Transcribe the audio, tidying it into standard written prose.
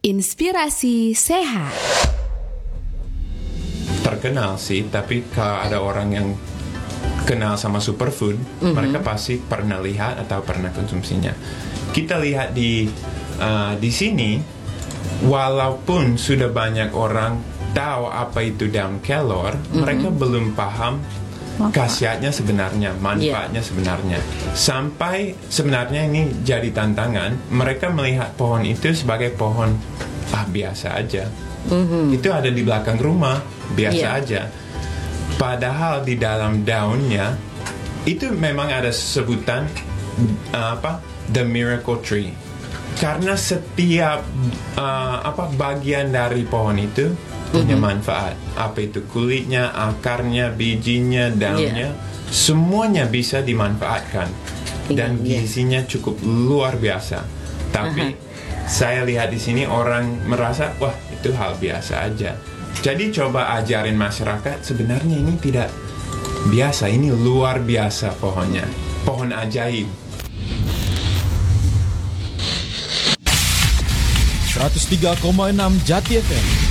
Inspirasi sehat. Terkenal sih, tapi kalau ada orang yang kenal sama superfood, mereka pasti pernah lihat atau pernah konsumsinya. Kita lihat di sini, walaupun sudah banyak orang tahu apa itu daun kelor, mereka belum paham khasiatnya sebenarnya, manfaatnya sebenarnya. Sampai sebenarnya ini jadi tantangan, mereka melihat pohon itu sebagai pohon biasa aja. Itu ada di belakang rumah, biasa aja. Padahal di dalam daunnya itu memang ada sebutan the miracle tree. Karena setiap bagian dari pohon itu punya manfaat. Apa itu kulitnya, akarnya, bijinya, daunnya, semuanya bisa dimanfaatkan. Dan gizinya cukup luar biasa. Tapi saya lihat di sini orang merasa wah itu hal biasa aja. Jadi coba ajarin masyarakat sebenarnya ini tidak biasa, ini luar biasa pohonnya. Pohon ajaib. 103,6 Jati FM.